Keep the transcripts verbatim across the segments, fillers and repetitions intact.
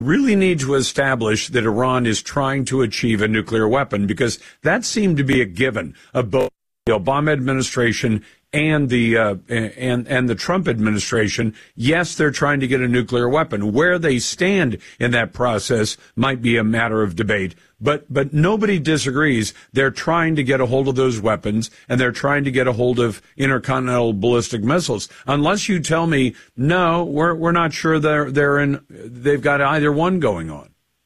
really need to establish that Iran is trying to achieve a nuclear weapon, because that seemed to be a given of both the Obama administration and the uh, and and the Trump administration. Yes, they're trying to get a nuclear weapon. Where they stand in that process might be a matter of debate, but but nobody disagrees. They're trying to get a hold of those weapons, and they're trying to get a hold of intercontinental ballistic missiles. Unless you tell me, no, we're we're not sure they're they're in. They've got either one going on.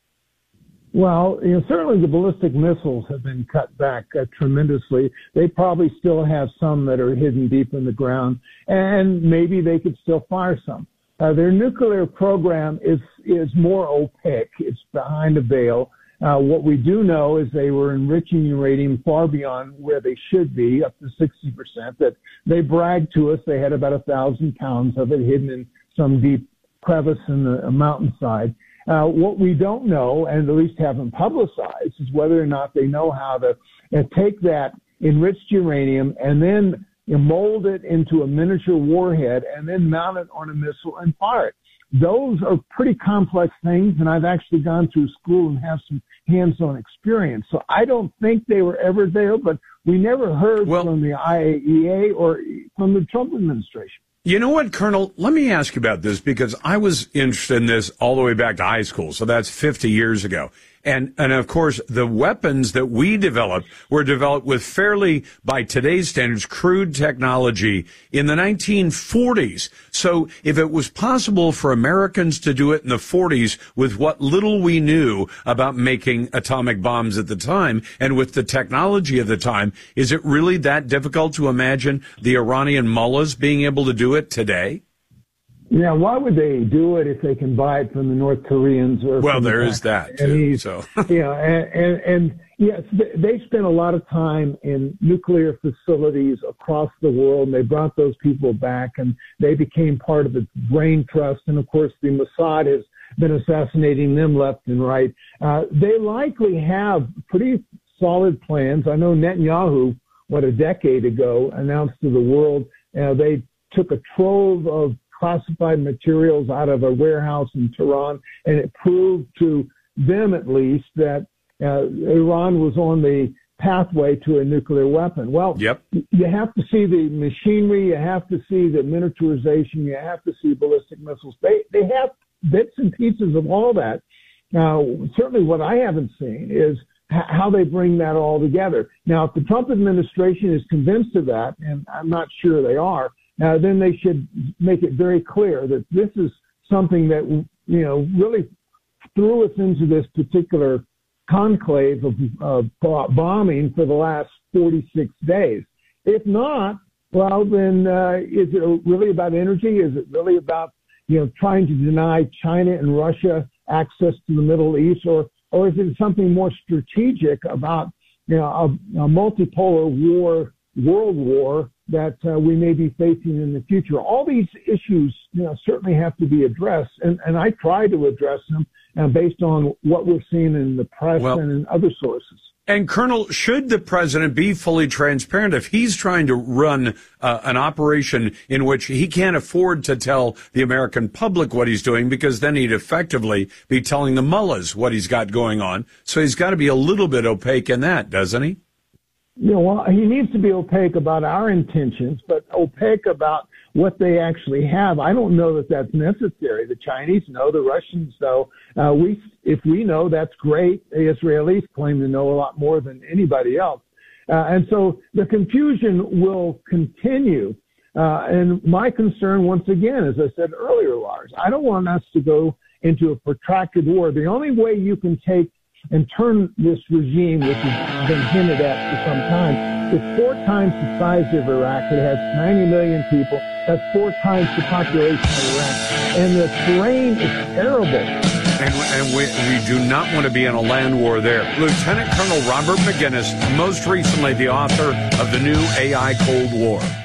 Well, you know, certainly the ballistic missiles have been cut back uh, tremendously. They probably still have some that are hidden deep in the ground, and maybe they could still fire some. Uh, their nuclear program is is more opaque. It's behind a veil. Uh, what we do know is they were enriching uranium far beyond where they should be, up to sixty percent. That they bragged to us they had about a thousand pounds of it hidden in some deep crevice in the mountainside. Uh, what we don't know, and at least haven't publicized, is whether or not they know how to uh, take that enriched uranium and then you know, mold it into a miniature warhead and then mount it on a missile and fire it. Those are pretty complex things, and I've actually gone through school and have some hands-on experience. So I don't think they were ever there, but we never heard well, from the I A E A or from the Trump administration. You know what, Colonel? Let me ask you about this, because I was interested in this all the way back to high school. So that's fifty years ago. And, and of course, the weapons that we developed were developed with fairly, by today's standards, crude technology in the nineteen forties. So if it was possible for Americans to do it in the forties with what little we knew about making atomic bombs at the time and with the technology of the time, is it really that difficult to imagine the Iranian mullahs being able to do it today? Yeah, why would they do it if they can buy it from the North Koreans? Or well, there the is that too. So yeah, and, and and yes, they spent a lot of time in nuclear facilities across the world, and they brought those people back, and they became part of the brain trust. And of course, the Mossad has been assassinating them left and right. Uh, they likely have pretty solid plans. I know Netanyahu, what a decade ago, announced to the world uh, they took a trove of classified materials out of a warehouse in Tehran, and it proved to them at least that uh, Iran was on the pathway to a nuclear weapon. Well, yep. You have to see the machinery, you have to see the miniaturization, you have to see ballistic missiles. They they have bits and pieces of all that. Now, certainly what I haven't seen is h- how they bring that all together. Now, if the Trump administration is convinced of that, and I'm not sure they are, Uh, then they should make it very clear that this is something that, you know, really threw us into this particular conclave of uh, bombing for the last forty-six days. If not, well, then uh, is it really about energy? Is it really about, you know, trying to deny China and Russia access to the Middle East? Or, or is it something more strategic about, you know, a, a multipolar war, world war, that uh, we may be facing in the future? All these issues, you know, certainly have to be addressed, and, and I try to address them uh, based on what we're seeing in the press well, and in other sources. And, Colonel, should the president be fully transparent if he's trying to run uh, an operation in which he can't afford to tell the American public what he's doing, because then he'd effectively be telling the mullahs what he's got going on? So he's got to be a little bit opaque in that, doesn't he? You know, well, he needs to be opaque about our intentions, but opaque about what they actually have. I don't know that that's necessary. The Chinese know, the Russians know. Uh, we, if we know, that's great. The Israelis claim to know a lot more than anybody else. Uh, and so the confusion will continue. Uh, and my concern, once again, as I said earlier, Lars, I don't want us to go into a protracted war. The only way you can take and turn this regime, which has been hinted at for some time, it's four times the size of Iraq. It has ninety million people. That's four times the population of Iraq. And the terrain is terrible. And, and we, we do not want to be in a land war there. Lieutenant Colonel Robert Maginnis, most recently the author of the new A I Cold War.